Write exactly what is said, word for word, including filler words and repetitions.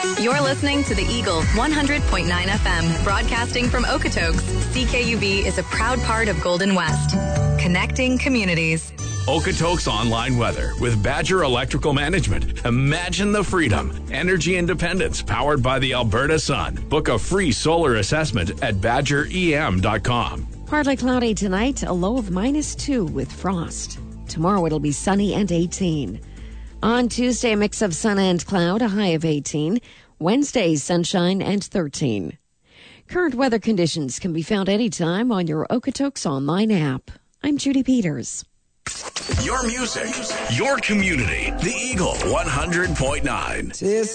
You're listening to the Eagle one hundred point nine F M, broadcasting from Okotoks. C K U B is a proud part of Golden West, connecting communities. Okotoks online weather with Badger Electrical Management. Imagine the freedom, energy independence powered by the Alberta sun. Book a free solar assessment at badger e m dot com. Partly cloudy tonight, a low of minus two with frost. Tomorrow it'll be sunny and eighteen. On Tuesday, a mix of sun and cloud, a high of eighteen. Wednesday, sunshine and thirteen. Current weather conditions can be found anytime on your Okotoks online app. I'm Judy Peters. Your music, your community. The Eagle one hundred point nine.